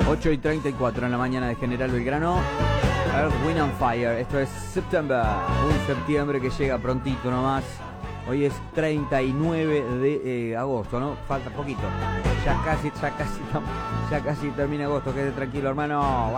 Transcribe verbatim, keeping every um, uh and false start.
ocho y treinta y cuatro en la mañana de General Belgrano. Earth, Wind and Fire. Esto es September. Un septiembre que llega prontito nomás. Hoy es treinta y nueve de eh, agosto, ¿no? Falta poquito. Ya casi, ya casi, ya casi termina agosto. Quede tranquilo, hermano.